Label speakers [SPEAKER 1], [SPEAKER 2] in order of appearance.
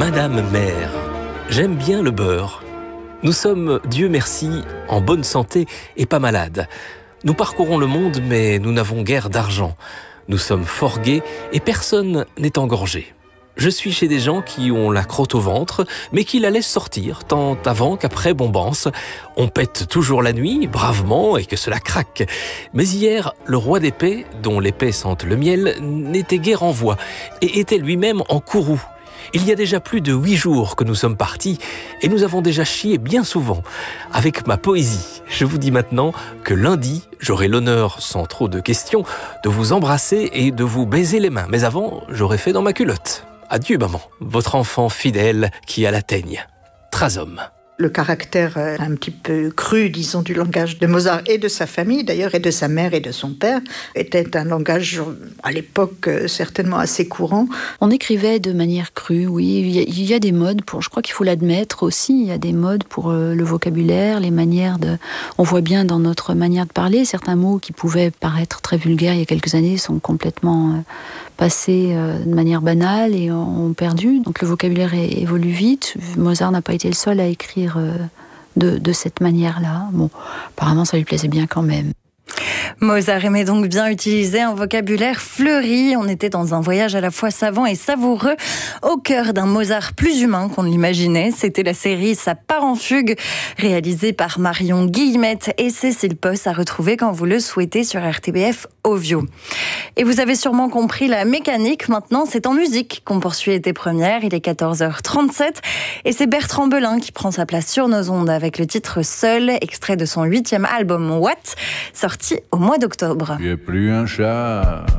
[SPEAKER 1] Madame Mère, j'aime bien le beurre. Nous sommes, Dieu merci, en bonne santé et pas malades. Nous parcourons le monde, mais nous n'avons guère d'argent. Nous sommes fort gais et personne n'est engorgé. Je suis chez des gens qui ont la crotte au ventre, mais qui la laissent sortir, tant avant qu'après bombance. On pète toujours la nuit, bravement, et que cela craque. Mais hier, le roi d'épée, dont l'épée sente le miel, n'était guère en voie, et était lui-même en courroux. Il y a déjà plus de 8 jours que nous sommes partis et nous avons déjà chié bien souvent. Avec ma poésie, je vous dis maintenant que lundi, j'aurai l'honneur, sans trop de questions, de vous embrasser et de vous baiser les mains. Mais avant, j'aurai fait dans ma culotte. Adieu maman, votre enfant fidèle qui a la teigne. Trashomme.
[SPEAKER 2] Le caractère un petit peu cru, disons, du langage de Mozart et de sa famille, d'ailleurs, et de sa mère et de son père, était un langage, à l'époque, certainement assez courant.
[SPEAKER 3] On écrivait de manière crue, oui. Il y a des modes pour, je crois qu'il faut l'admettre aussi, il y a des modes pour le vocabulaire, les manières de... On voit bien dans notre manière de parler, certains mots qui pouvaient paraître très vulgaires il y a quelques années sont complètement passés de manière banale et ont perdu. Donc le vocabulaire évolue vite. Mozart n'a pas été le seul à écrire de cette manière-là. Bon, apparemment, ça lui plaisait bien quand même.
[SPEAKER 4] Mozart aimait donc bien utiliser un vocabulaire fleuri. On était dans un voyage à la fois savant et savoureux, au cœur d'un Mozart plus humain qu'on ne l'imaginait. C'était la série Ça part en fugue, réalisée par Marion Guillemette et Cécile Posse, à retrouver quand vous le souhaitez sur RTBF Ovio. Et vous avez sûrement compris la mécanique. Maintenant, c'est en musique qu'on poursuit Été Première. Il est 14h37 et c'est Bertrand Belin qui prend sa place sur nos ondes avec le titre Seul, extrait de son 8e album What, sorti au mois d'octobre.
[SPEAKER 5] Tu es plus un chat,